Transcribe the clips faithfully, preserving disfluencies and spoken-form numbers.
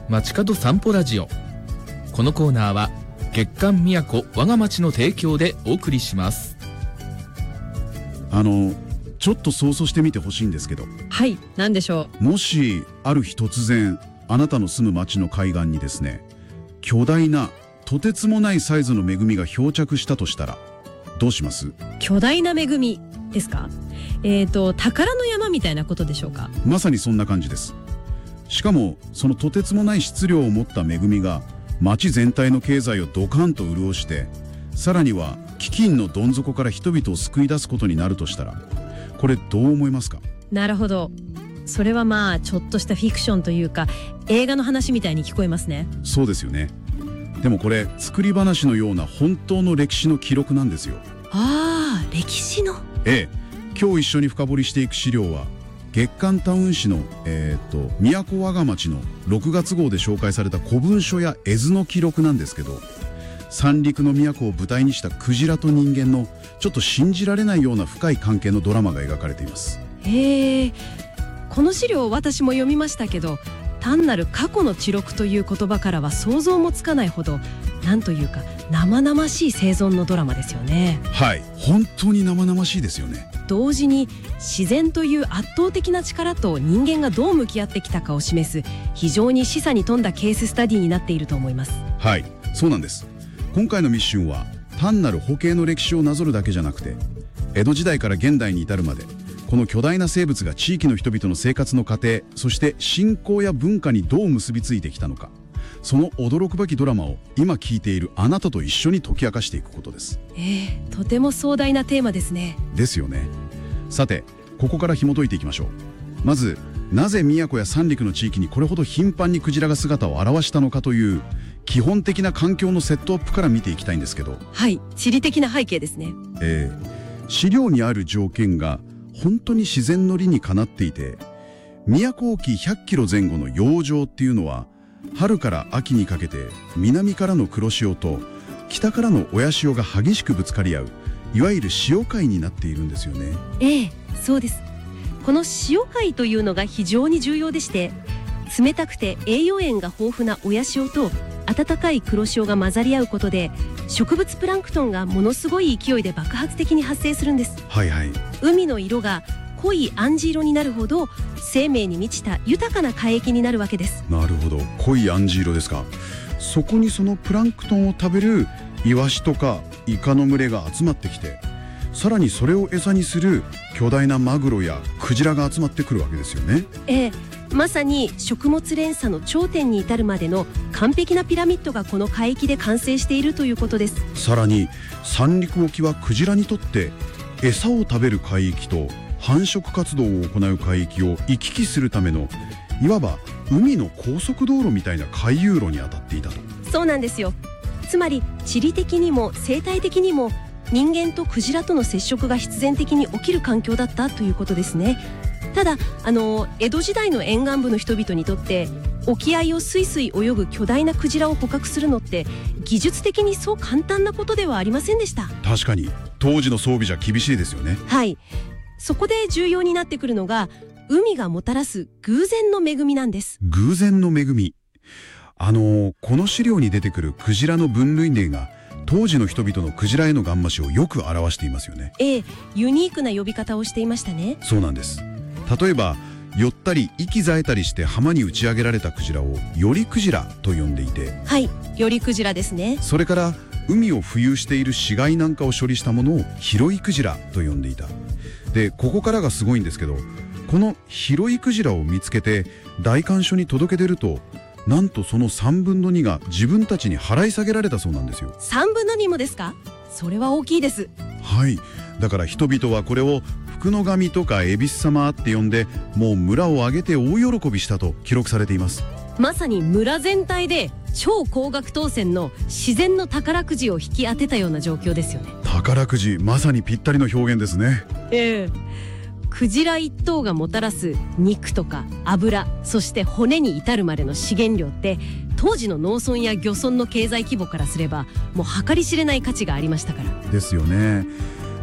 街角散歩ラジオ。このコーナーは月刊みやこ我が町の提供でお送りします。 あのちょっと想像してみてほしいんですけど。 はい、何でしょう。もしある日突然あなたの住む町の海岸にですね、巨大なとてつもないサイズの恵みが漂着したとしたらどうします？ 巨大な恵みですか？えーと宝の山みたいなことでしょうか？ まさにそんな感じです。しかもそのとてつもない質量を持った恵みが町全体の経済をドカンと潤して、さらには飢饉のどん底から人々を救い出すことになるとしたら、これどう思いますか？ なるほど。それはまあちょっとしたフィクションというか映画の話みたいに聞こえますね。 そうですよね。でもこれ作り話のような本当の歴史の記録なんですよ。 ああ、歴史の。 ええ、今日一緒に深掘りしていく資料は月刊タウン誌の、えー、と都我が町のろくがつ号で紹介された古文書や絵図の記録なんですけど、三陸の都を舞台にしたクジラと人間のちょっと信じられないような深い関係のドラマが描かれています。 へえ、この資料私も読みましたけど、単なる過去の記録という言葉からは想像もつかないほど、なんというか生々しい生存のドラマですよね。 はい、本当に生々しいですよね。 同時に自然という圧倒的な力と人間がどう向き合ってきたかを示す非常に示唆に富んだケーススタディになっていると思います。 はい、そうなんです。今回のミッションは単なる捕鯨の歴史をなぞるだけじゃなくて、江戸時代から現代に至るまでこの巨大な生物が地域の人々の生活の過程、そして信仰や文化にどう結びついてきたのか、その驚くべきドラマを今聞いているあなたと一緒に解き明かしていくことです。 ええ、とても壮大なテーマですね。 ですよね。さて、ここから紐解いていきましょう。まず、なぜ宮古や三陸の地域にこれほど頻繁にクジラが姿を現したのかという基本的な環境のセットアップから見ていきたいんですけど。 はい、地理的な背景ですね。 えー、資料にある条件が本当に自然の理にかなっていて、都沖ひゃっキロ前後の洋上っていうのは春から秋にかけて南からの黒潮と北からの親潮が激しくぶつかり合う、いわゆる潮海になっているんですよね。 ええ、そうです。この潮海というのが非常に重要でして、冷たくて栄養塩が豊富な親潮と暖かい黒潮が混ざり合うことで、植物プランクトンがものすごい勢いで爆発的に発生するんです。 はいはい。 海の色が濃い暗示色になるほど生命に満ちた豊かな海域になるわけです。 なるほど、濃い暗示色ですか。そこにそのプランクトンを食べるイワシとかイカの群れが集まってきて、さらにそれを餌にする巨大なマグロやクジラが集まってくるわけですよね。 ええ、まさに食物連鎖の頂点に至るまでの完璧なピラミッドがこの海域で完成しているということです。 さらに三陸沖はクジラにとって餌を食べる海域と繁殖活動を行う海域を行き来するための、いわば海の高速道路みたいな回遊路に当たっていたと。 そうなんですよ。つまり地理的にも生態的にも人間とクジラとの接触が必然的に起きる環境だったということですね。ただあの江戸時代の沿岸部の人々にとって沖合をスイスイ泳ぐ巨大なクジラを捕獲するのって技術的にそう簡単なことではありませんでした。 確かに当時の装備じゃ厳しいですよね。 はい、そこで重要になってくるのが海がもたらす偶然の恵みなんです。 偶然の恵み。あのこの資料に出てくるクジラの分類例が当時の人々のクジラへのガンマシをよく表していますよね。 ええ、ユニークな呼び方をしていましたね。 そうなんです。例えば寄ったり息ざえたりして浜に打ち上げられたクジラをよりクジラと呼んでいて、 はい、よりクジラですね。 それから海を浮遊している死骸なんかを処理したものを拾いクジラと呼んでいた。でここからがすごいんですけど、この拾いクジラを見つけて代官所に届け出ると、なんとそのさんぶんのにが自分たちに払い下げられたそうなんですよ。 さんぶんのにもですか？それは大きいです。 はい、だから人々はこれを福の神とか恵比寿様って呼んで、もう村を挙げて大喜びしたと記録されています。 まさに村全体で超高額当選の自然の宝くじを引き当てたような状況ですよね。 宝くじ、まさにぴったりの表現ですね。 ええ、クジラ一頭がもたらす肉とか油、そして骨に至るまでの資源量って当時の農村や漁村の経済規模からすればもう計り知れない価値がありましたから。 ですよね。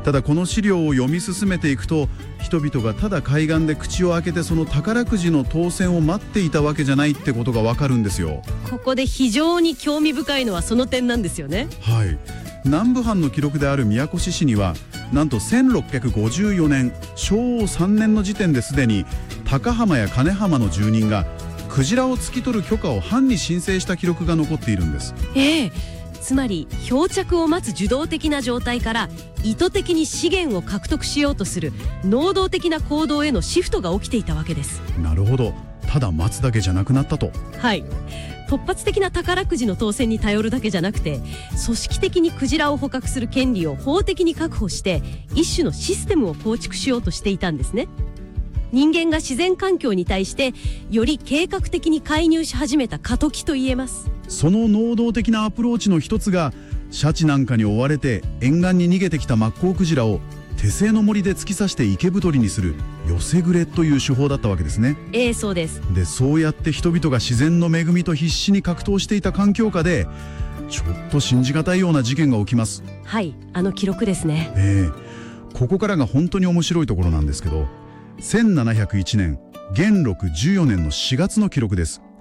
ただこの資料を読み進めていくと、人々がただ海岸で口を開けてその宝くじの当選を待っていたわけじゃないってことがわかるんですよ。 ここで非常に興味深いのはその点なんですよね。 はい、南部藩の記録である宮古市にはなんとせんろっぴゃくごじゅうよねんしょうさんねんの時点ですでに高浜や金浜の住人がクジラを突き取る許可を藩に申請した記録が残っているんです。 ええ、つまり漂着を待つ受動的な状態から意図的に資源を獲得しようとする能動的な行動へのシフトが起きていたわけです。 なるほど、ただ待つだけじゃなくなったと。 はい、突発的な宝くじの当選に頼るだけじゃなくて、組織的にクジラを捕獲する権利を法的に確保して一種のシステムを構築しようとしていたんですね。人間が自然環境に対してより計画的に介入し始めた過渡期と言えます。 その能動的なアプローチの一つが、シャチなんかに追われて沿岸に逃げてきたマッコウクジラを手製の森で突き刺して池太りにする寄せぐれという手法だったわけですね。 ええ、そうです。 で、そうやって人々が自然の恵みと必死に格闘していた環境下で、ちょっと信じがたいような事件が起きます。 はい、あの記録ですね。 ええ、ここからが本当に面白いところなんですけど、せんななひゃくいちねん元禄じゅうよねんのしがつの記録です。